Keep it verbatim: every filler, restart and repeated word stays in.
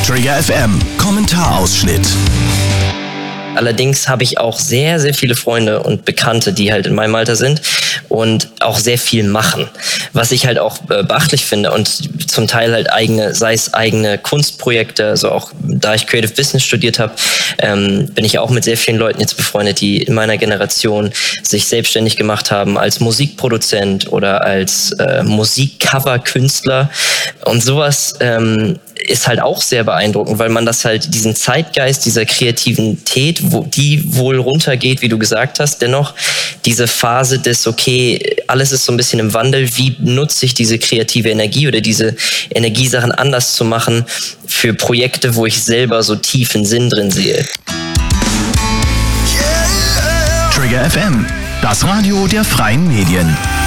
Trigger F M Kommentarausschnitt. Allerdings habe ich auch sehr, sehr viele Freunde und Bekannte, die halt in meinem Alter sind und auch sehr viel machen. Was ich halt auch äh, beachtlich finde und zum Teil halt eigene, sei es eigene Kunstprojekte, also auch da ich Creative Business studiert habe, ähm, bin ich auch mit sehr vielen Leuten jetzt befreundet, die in meiner Generation sich selbstständig gemacht haben als Musikproduzent oder als äh, Musikcover-Künstler und sowas. Ähm, ist halt auch sehr beeindruckend, weil man das halt, diesen Zeitgeist dieser Kreativität, wo die wohl runtergeht, wie du gesagt hast, dennoch diese Phase des, okay, alles ist so ein bisschen im Wandel, wie nutze ich diese kreative Energie oder diese Energiesachen anders zu machen für Projekte, wo ich selber so tiefen Sinn drin sehe. Trigger F M, das Radio der freien Medien.